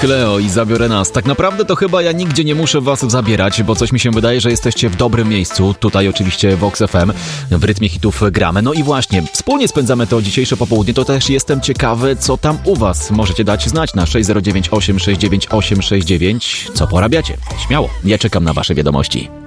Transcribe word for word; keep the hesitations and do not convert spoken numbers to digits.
Cleo i Zabiorę nas. Tak naprawdę to chyba ja nigdzie nie muszę was zabierać, bo coś mi się wydaje, że jesteście w dobrym miejscu. Tutaj oczywiście Vox F M, w rytmie hitów gramy. No i właśnie, wspólnie spędzamy to dzisiejsze popołudnie, to też jestem ciekawy, co tam u was. Możecie dać znać na sześć zero dziewięć osiem sześć dziewięć osiem sześć dziewięć. Co porabiacie? Śmiało, ja czekam na wasze wiadomości.